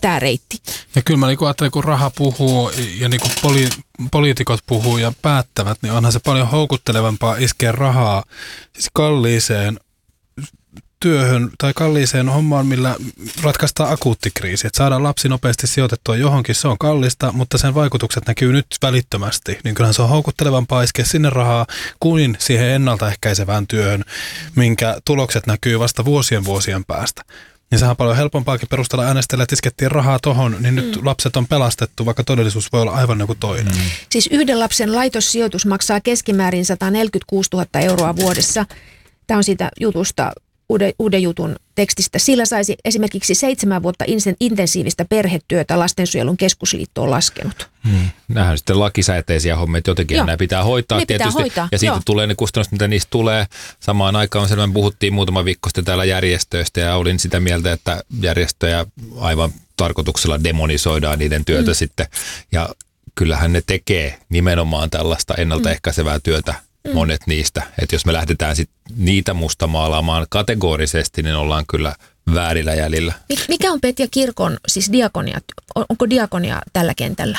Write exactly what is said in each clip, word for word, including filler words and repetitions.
tämä reitti. Ja kyllä mä niin ajattelen, kun raha puhuu ja niin kuin poli- poliitikot puhuu ja päättävät, niin onhan se paljon houkuttelevampaa iskeä rahaa siis kalliiseen työhön tai kalliiseen hommaan, millä ratkaistaan akuutti kriisi. Että saadaan lapsi nopeasti sijoitettua johonkin, se on kallista, mutta sen vaikutukset näkyy nyt välittömästi. Niin kyllähän se on houkuttelevampaa iskeä sinne rahaa kuin siihen ennaltaehkäisevään työhön, minkä tulokset näkyy vasta vuosien vuosien päästä. Niin sehän on paljon helpompaakin perustella äänestäjille, että iskettiin rahaa tohon, niin nyt mm. lapset on pelastettu, vaikka todellisuus voi olla aivan joku toinen. Mm. Siis yhden lapsen laitossijoitus maksaa keskimäärin sata neljäkymmentäkuusituhatta euroa vuodessa. Tämä on siitä jutusta, uuden, uuden jutun tekstistä. Sillä saisi esimerkiksi seitsemän vuotta intensiivistä perhetyötä Lastensuojelun keskusliitto on laskenut. Hmm. Nämähän on sitten lakisääteisiä hommia, että jotenkin nämä pitää hoitaa ne tietysti. Pitää hoitaa. Ja siitä Joo. tulee ne kustannukset, mitä niistä tulee. Samaan aikaan sellainen puhuttiin muutama viikko sitten täällä järjestöistä ja olin sitä mieltä, että järjestöjä aivan tarkoituksella demonisoidaan niiden työtä mm. sitten. Ja kyllähän ne tekee nimenomaan tällaista ennaltaehkäisevää työtä. Monet niistä. Että jos me lähdetään sit niitä mustamaalaamaan kategorisesti, niin ollaan kyllä väärillä jäljillä. Mikä on Petja kirkon, siis diakonia, onko diakonia tällä kentällä?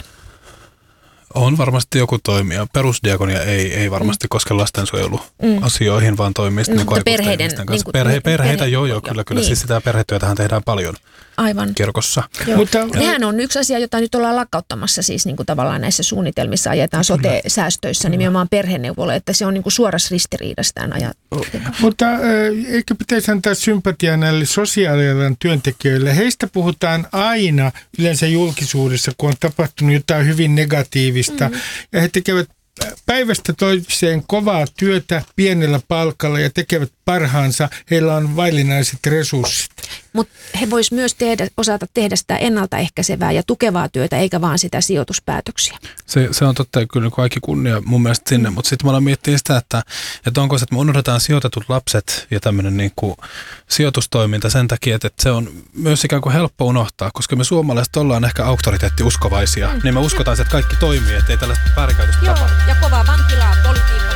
On varmasti joku toimija. Perusdiakonia ei, ei varmasti mm. koske lastensuojeluasioihin, mm. vaan toimii sitten mm, niin perheiden, kanssa. Niin, Perhe, perheitä, perhe, joo, joo, kyllä, kyllä. Niin. Siis sitä perhetyötähän tehdään paljon. Aivan. Kirkossa. Mutta nehän on yksi asia, jota nyt ollaan lakkauttamassa siis niin kuin tavallaan näissä suunnitelmissa ajetaan sote-säästöissä nimenomaan perheneuvolle, että se on niin kuin suorassa ristiriidassa tämän ajattelun. Mutta äh, eikö pitäisi antaa sympatiaa näille sosiaalialan työntekijöille? Heistä puhutaan aina yleensä julkisuudessa, kun on tapahtunut jotain hyvin negatiivista mm-hmm. ja he tekevät päivästä toiseen kovaa työtä pienellä palkalla ja tekevät parhaansa. Heillä on vaillinaiset resurssit. Mutta he vois myös tehdä, osata tehdä sitä ennaltaehkäisevää ja tukevaa työtä, eikä vaan sitä sijoituspäätöksiä. Se, se on totta, kyllä kaikki kunnia mun mielestä sinne, mutta sitten mä aloin miettiä sitä, että, että onko se, että me unohdetaan sijoitetut lapset ja tämmöinen niin kuin sijoitustoiminta sen takia, että, että se on myös ikään kuin helppo unohtaa, koska me suomalaiset ollaan ehkä auktoriteettiuskovaisia, mm. niin me uskotaan, että kaikki toimii, ettei tällaista väärinkäytöstä tapahdu. Ja kovaa vankilaa, politiikka,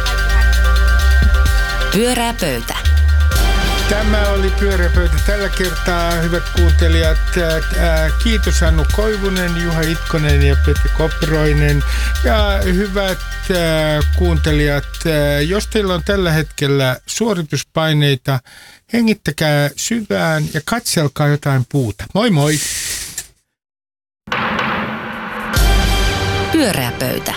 kaikki. Pyörää pöytä. Tämä oli Pyöreä pöytä tällä kertaa, hyvät kuuntelijat. Kiitos Hannu Koivunen, Juha Itkonen ja Petri Koppiroinen. Ja hyvät kuuntelijat, jos teillä on tällä hetkellä suorituspaineita, hengittäkää syvään ja katselkaa jotain puuta. Moi moi! Pyöreä pöytä.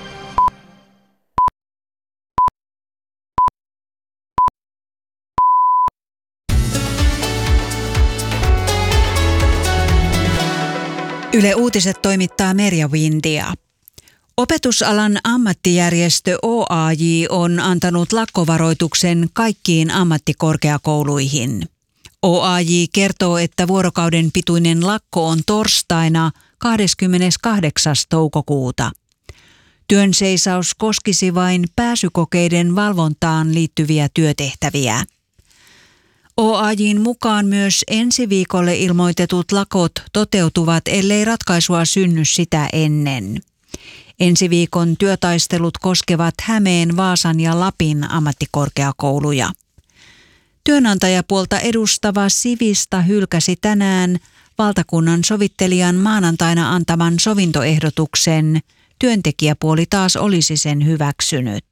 Yle Uutiset toimittaa Merja Windia. Opetusalan ammattijärjestö O A J on antanut lakkovaroituksen kaikkiin ammattikorkeakouluihin. O A J kertoo, että vuorokauden pituinen lakko on torstaina kahdeskymmeneskahdeksas toukokuuta. Työnseisaus koskisi vain pääsykokeiden valvontaan liittyviä työtehtäviä. O A J:n mukaan myös ensi viikolle ilmoitetut lakot toteutuvat, ellei ratkaisua synny sitä ennen. Ensi viikon työtaistelut koskevat Hämeen, Vaasan ja Lapin ammattikorkeakouluja. Työnantajapuolta edustava Sivista hylkäsi tänään valtakunnan sovittelijan maanantaina antaman sovintoehdotuksen. Työntekijäpuoli taas olisi sen hyväksynyt.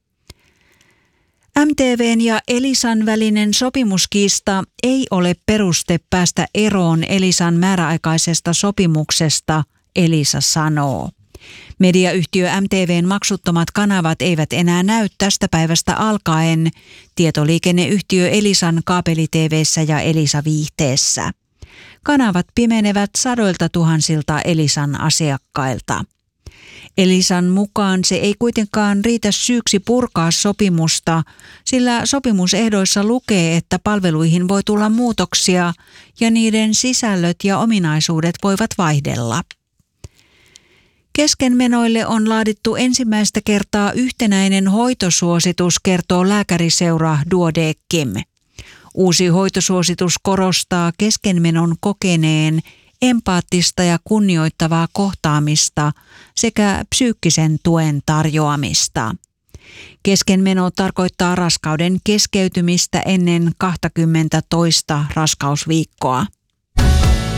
M T V:n ja Elisan välinen sopimuskiista ei ole peruste päästä eroon Elisan määräaikaisesta sopimuksesta, Elisa sanoo. Mediayhtiö M T V:n maksuttomat kanavat eivät enää näy tästä päivästä alkaen tietoliikenneyhtiö Elisan kaapeli-T V:ssä ja Elisa-viihteessä. Kanavat pimenevät sadoilta tuhansilta Elisan asiakkailta. Elisan mukaan se ei kuitenkaan riitä syyksi purkaa sopimusta, sillä sopimusehdoissa lukee, että palveluihin voi tulla muutoksia ja niiden sisällöt ja ominaisuudet voivat vaihdella. Keskenmenoille on laadittu ensimmäistä kertaa yhtenäinen hoitosuositus, kertoo lääkäriseura Duodeckim. Uusi hoitosuositus korostaa keskenmenon kokeneen empaattista ja kunnioittavaa kohtaamista sekä psyykkisen tuen tarjoamista. Keskenmeno tarkoittaa raskauden keskeytymistä ennen kaksikymmentä toista raskausviikkoa.